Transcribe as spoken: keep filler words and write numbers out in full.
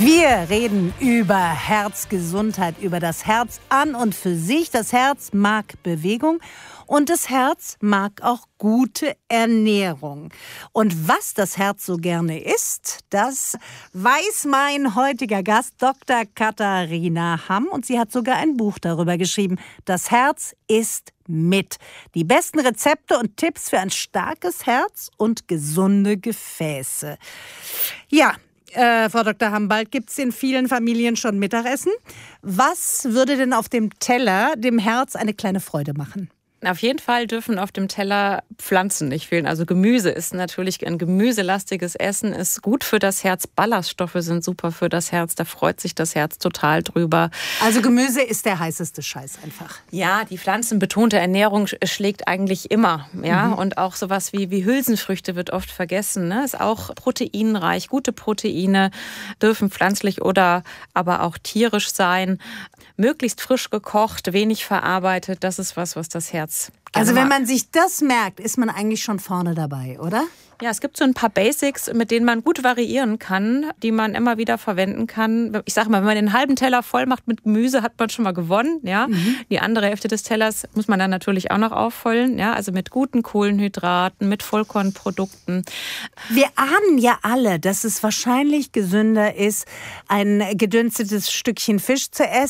Wir reden über Herzgesundheit, über das Herz an und für sich. Das Herz mag Bewegung und das Herz mag auch gute Ernährung. Und was das Herz so gerne isst, das weiß mein heutiger Gast, Doktor Katharina Hamm. Und sie hat sogar ein Buch darüber geschrieben. Das Herz isst mit. Die besten Rezepte und Tipps für ein starkes Herz und gesunde Gefäße. Ja, Äh, Frau Doktor Hamm, bald gibt es in vielen Familien schon Mittagessen. Was würde denn auf dem Teller dem Herz eine kleine Freude machen? Auf jeden Fall dürfen auf dem Teller Pflanzen nicht fehlen. Also Gemüse ist natürlich ein gemüselastiges Essen, ist gut für das Herz. Ballaststoffe sind super für das Herz. Da freut sich das Herz total drüber. Also Gemüse ist der heißeste Scheiß einfach. Ja, die pflanzenbetonte Ernährung schlägt eigentlich immer. Ja? Mhm. Und auch sowas wie, wie Hülsenfrüchte wird oft vergessen. Ne? Ist auch proteinreich. Gute Proteine dürfen pflanzlich oder aber auch tierisch sein. Möglichst frisch gekocht, wenig verarbeitet. Das ist was, was das Herz gerne Also wenn mag. man sich das merkt, ist man eigentlich schon vorne dabei, oder? Ja, es gibt so ein paar Basics, mit denen man gut variieren kann, die man immer wieder verwenden kann. Ich sage mal, wenn man den halben Teller voll macht mit Gemüse, hat man schon mal gewonnen. Ja? Mhm. Die andere Hälfte des Tellers muss man dann natürlich auch noch auffüllen. Ja? Also mit guten Kohlenhydraten, mit Vollkornprodukten. Wir ahnen ja alle, dass es wahrscheinlich gesünder ist, ein gedünstetes Stückchen Fisch zu essen.